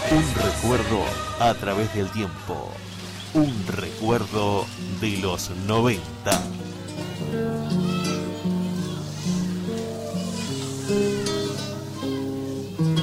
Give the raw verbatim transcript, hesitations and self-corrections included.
Un recuerdo a través del tiempo. Un recuerdo de los noventa.